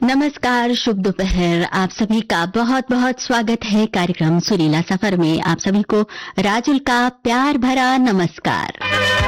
नमस्कार, शुभ दोपहर। आप सभी का बहुत बहुत स्वागत है कार्यक्रम सुरीला सफर में। आप सभी को राजुल का प्यार भरा नमस्कार।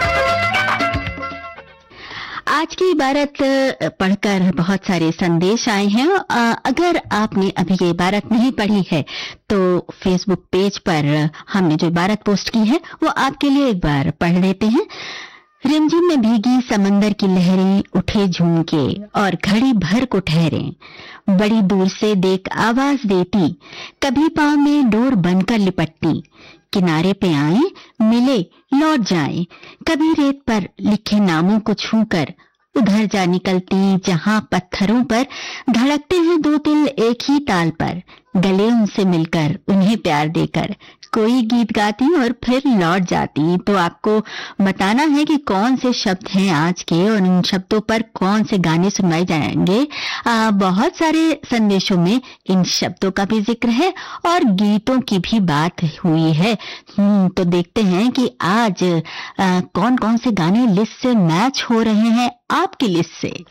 आज की इबारत पढ़कर बहुत सारे संदेश आए हैं। अगर आपने अभी ये इबारत नहीं पढ़ी है तो फेसबुक पेज पर हमने जो इबारत पोस्ट की है वो आपके लिए एक बार पढ़ लेते हैं। रिमझिम में भीगी समंदर की लहरें उठे झूम के और घड़ी भर को ठहरे, बड़ी दूर से देख आवाज देती, कभी पांव में डोर बनकर लिपटती, किनारे पे आए मिले लौट जाए, कभी रेत पर लिखे नामों को छूकर उधर जा निकलती जहां पत्थरों पर धड़कते हैं दो दिल एक ही ताल पर, गले उनसे मिलकर उन्हें प्यार देकर कोई गीत गाती और फिर लौट जाती। तो आपको बताना है कि कौन से शब्द हैं आज के और इन शब्दों पर कौन से गाने सुनवाए जाएंगे। बहुत सारे संदेशों में इन शब्दों का भी जिक्र है और गीतों की भी बात हुई है। तो देखते हैं कि आज कौन कौन से गाने लिस्ट से मैच हो रहे हैं आपकी लिस्ट से।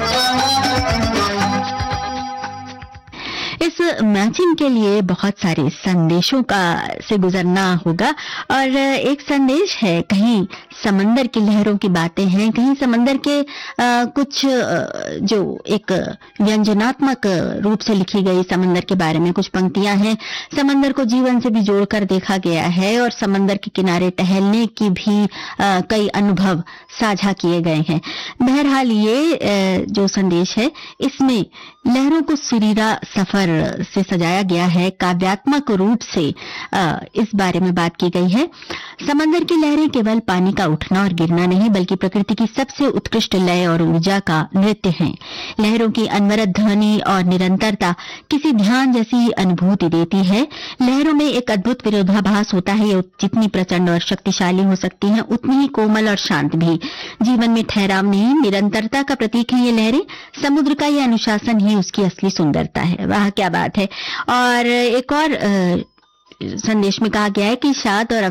इस मैचिंग के लिए बहुत सारे संदेशों का से गुजरना होगा और एक संदेश है, कहीं समंदर की लहरों की बातें हैं, कहीं समंदर के कुछ जो एक व्यंजनात्मक रूप से लिखी गई समंदर के बारे में कुछ पंक्तियां हैं। समंदर को जीवन से भी जोड़कर देखा गया है और समंदर के किनारे टहलने की भी कई अनुभव साझा किए गए हैं। बहरहाल ये जो संदेश है इसमें लहरों को सुरीला सफर से सजाया गया है, काव्यात्मक रूप से इस बारे में बात की गई है। समंदर की लहरें केवल पानी का उठना और गिरना नहीं बल्कि प्रकृति की सबसे उत्कृष्ट लय और ऊर्जा का नृत्य हैं। लहरों की अनवरत ध्वनि और निरंतरता किसी ध्यान जैसी अनुभूति देती है। लहरों में एक अद्भुत विरोधाभास होता है, ये जितनी प्रचंड और शक्तिशाली हो सकती हैं उतनी ही कोमल और शांत भी। जीवन में ठहराव नहीं, निरंतरता का प्रतीक है ये लहरें। समुद्र का ये अनुशासन ही उसकी असली सुंदरता है। वाह क्या बात है। और एक और संदेश में कहा गया है कि शाद और